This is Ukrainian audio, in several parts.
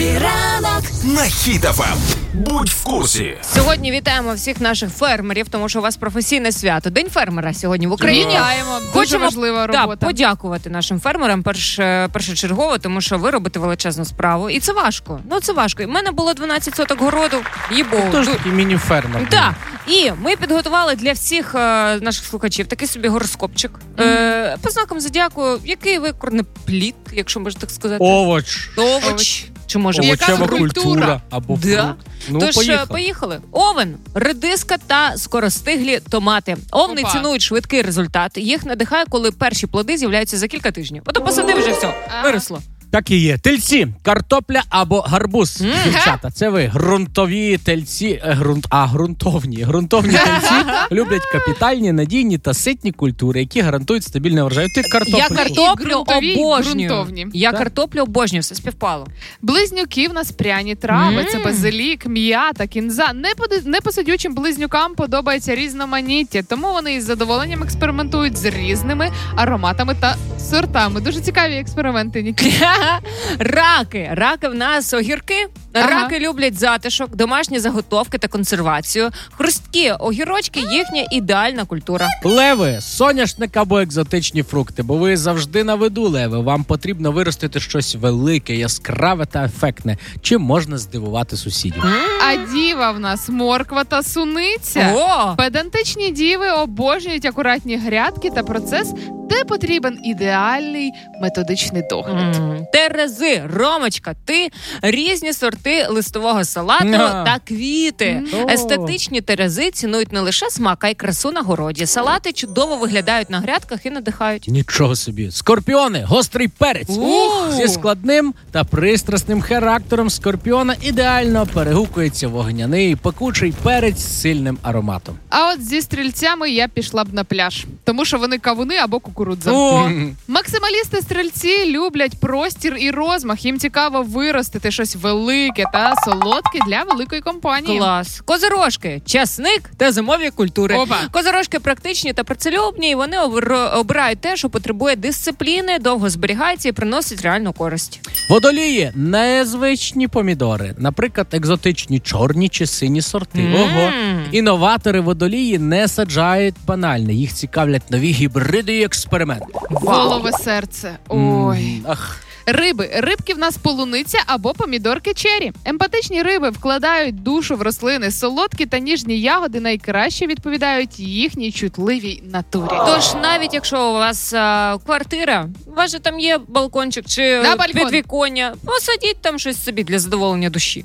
Ранок на Хіт ФМ. Будь в курсі. Сьогодні вітаємо всіх наших фермерів, тому що у вас професійне свято. День фермера сьогодні в Україні. Вітаємо. Дуже важлива робота. Так, подякувати нашим фермерам першочергово, тому що ви робите величезну справу. І це важко. Це важко. У мене було 12 соток городу. Тож такий міні-фермер. Так. І ми підготували для всіх наших слухачів такий собі гороскопчик. По знакам зодіаку, який ви корнеплід, якщо можна так сказати. Овоч. Чи може овочева культура або фрукт. Тож, поїхали. Овен, редиска та скоростиглі томати. Овни цінують швидкий результат. Їх надихає, коли перші плоди з'являються за кілька тижнів. Ото посадив вже все, виросло. Так і є. Тельці, картопля або гарбуз. Дівчата, це ви. Ґрунтові тельці, ґрунтовні тельці люблять капітальні, надійні та ситні культури, які гарантують стабільний врожай. Ти картоплю. Я картоплю обожнюю. Ґрунтовні. Я картоплю обожнюю, все співпало. Близнюки в нас пряні трави, це базилік, м'ята, кінза. Непосидючим близнюкам подобається різноманіття, тому вони із задоволенням експериментують з різними ароматами та сортами. Дуже цікаві експерименти, Нікі. Раки в нас огірки. Раки люблять затишок, домашні заготовки та консервацію. Хрусткі огірочки – їхня ідеальна культура. Леви, соняшник або екзотичні фрукти, бо ви завжди на виду, леви. Вам потрібно виростити щось велике, яскраве та ефектне, чим можна здивувати сусідів. А діва в нас морква та суниця. Педантичні діви обожнюють акуратні грядки та процес, де потрібен ідеальний методичний догляд. Терези, Ромочка, ти різні сорти листового салату та квіти. Естетичні терези цінують не лише смак, а й красу на городі. Салати чудово виглядають на грядках і надихають. Нічого собі. Скорпіони, гострий перець. Зі складним та пристрасним характером скорпіона ідеально перегукується вогняний пекучий перець з сильним ароматом. А от зі стрільцями я пішла б на пляж, тому що вони кавуни або кукурудза. Максималісти-стрільці люблять простір і розмах. Їм цікаво виростити щось велике та солодке для великої компанії. Клас. Козирожки, часник та зимові культури. Опа. Козирожки практичні та працелюбні, і вони обирають те, що потребує дисципліни, довго зберігається і приносить реальну користь. Водолії – незвичні помідори. Наприклад, екзотичні чорні чи сині сорти. Інноватори водолії не саджають банальне. Їх цікавлять нові гібриди і експерименти. Волове серце. Ой. Рибки в нас полуниця або помідорки чері. Емпатичні риби вкладають душу в рослини. Солодкі та ніжні ягоди найкраще відповідають їхній чутливій натурі. Тож навіть якщо у вас квартира, у вас же там є балкончик чи підвіконня, посадіть там щось собі для задоволення душі.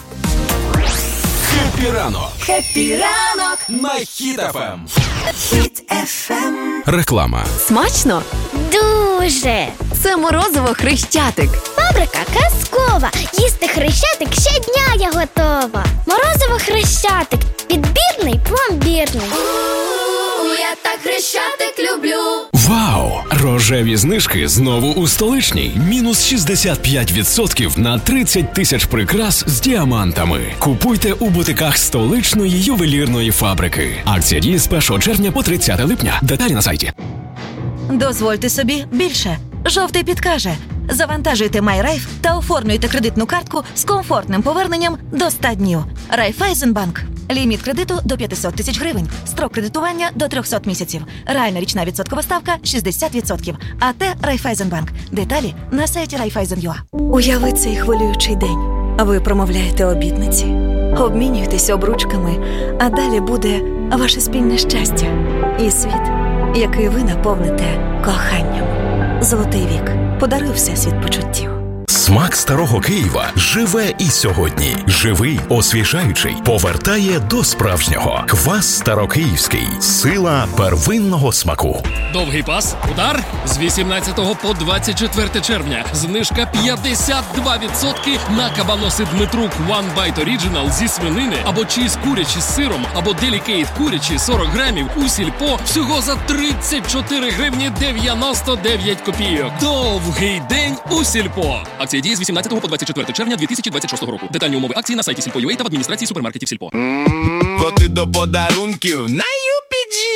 Хеппі ранок на Хіт ФМ. Хіт ФМ. Реклама. Смачно? Дуже. Це морозиво Хрещатик. Фабрика казкова. Їсти Хрещатик щодня я готова. Морозиво Хрещатик. Підбірний, пломбірний. Я так Хрещатик люблю. Вау! Рожеві знижки знову у столичній. Мінус 65% на 30 тисяч прикрас з діамантами. Купуйте у бутиках столичної ювелірної фабрики. Акція діє з 1 червня по 30 липня. Деталі на сайті. Дозвольте собі більше. Жовтий підкаже. Завантажуйте MyRaiff та оформлюйте кредитну картку з комфортним поверненням до 100 днів. Райфайзенбанк. Ліміт кредиту до 500 тисяч гривень. Строк кредитування до 300 місяців. Реальна річна відсоткова ставка 60%. АТ Райфайзенбанк. Деталі на сайті Raiffeisen.ua. Уяви цей хвилюючий день. Ви промовляєте обітниці, обмінюєтесь обручками, а далі буде ваше спільне щастя і світ, який ви наповните коханням. Золотий вік. Подаруй всесвіт почуттів. Смак старого Києва живе і сьогодні. Живий, освіжаючий, повертає до справжнього. Квас Старокиївський. Сила первинного смаку. Довгий пас, удар з 18 по 24 червня. Знижка 52% на кабаноси Дмитрук One Bite Original зі свинини або чиз курячі з сиром, або Delicate курячі 40 грамів у Сільпо всього за 34 гривні 99 копійок. Довгий день у Сільпо. Акція діє з 18 по 24 червня 2026 року. Детальні умови акції на сайті Сільпо.ua та в адміністрації супермаркетів Сільпо. Коти до подарунків